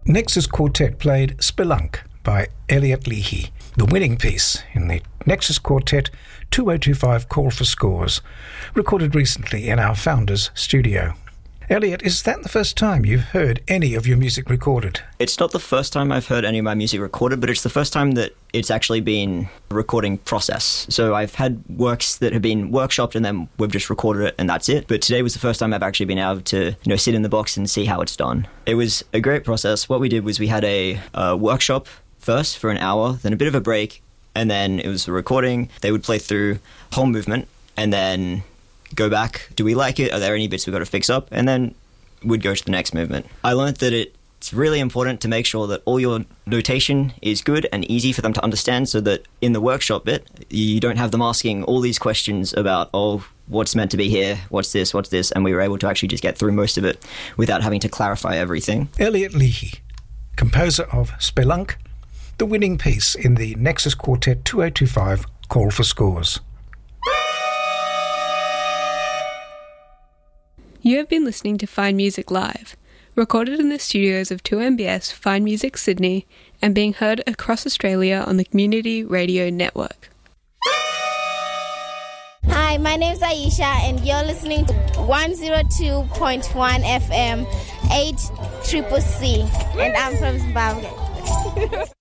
Nexus Quartet played Spelunk by Elliot Leahy, the winning piece in the Nexus Quartet 2025 Call for Scores, recorded recently in our Founders studio. Elliot, is that the first time you've heard any of your music recorded? It's not the first time I've heard any of my music recorded, but it's the first time that it's actually been a recording process. So I've had works that have been workshopped and then we've just recorded it and that's it. But today was the first time I've actually been able to, sit in the box and see how it's done. It was a great process. What we did was we had a workshop first for an hour, then a bit of a break, and then it was a recording. They would play through whole movement and then go back. Do we like it? Are there any bits we've got to fix up? And then we'd go to the next movement. I learned that it's really important to make sure that all your notation is good and easy for them to understand, so that in the workshop bit, you don't have them asking all these questions about, what's meant to be here? What's this? What's this? And we were able to actually just get through most of it without having to clarify everything. Elliot Leahy, composer of Spelunk, the winning piece in the Nexus Quartet 2025 Call for Scores. You have been listening to Fine Music Live, recorded in the studios of 2MBS Fine Music Sydney and being heard across Australia on the Community Radio Network. Hi, my name's Aisha and you're listening to 102.1 FM 8CCC and I'm from Zimbabwe.